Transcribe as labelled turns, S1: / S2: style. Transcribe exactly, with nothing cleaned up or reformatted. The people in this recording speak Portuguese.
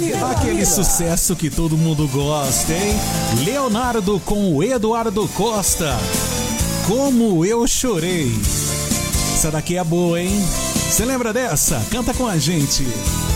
S1: vida. Aquele sucesso que todo mundo gosta, hein? Leonardo com o Eduardo Costa. Como eu chorei. Essa daqui é boa, hein? Você lembra dessa? Canta com a gente.